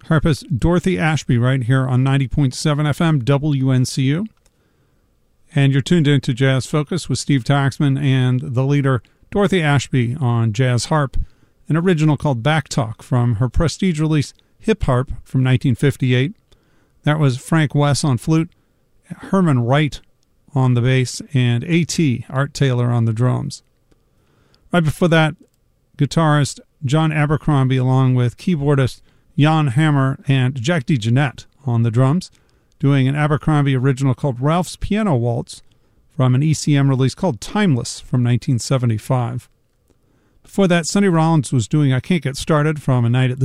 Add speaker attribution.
Speaker 1: harpist Dorothy Ashby right here on 90.7 FM WNCU. And you're tuned into Jazz Focus with Steve Taxman and the leader Dorothy Ashby on jazz harp, an original called Back Talk from her prestige release Hip Harp from 1958. That was Frank Wess on flute, Herman Wright on the bass, and A.T. Art Taylor on the drums. Right before that, guitarist John Abercrombie along with keyboardist Jan Hammer and Jack DeJohnette on the drums, doing an Abercrombie original called Ralph's Piano Waltz from an ECM release called Timeless from 1975. Before that, Sonny Rollins was doing I Can't Get Started from A Night at the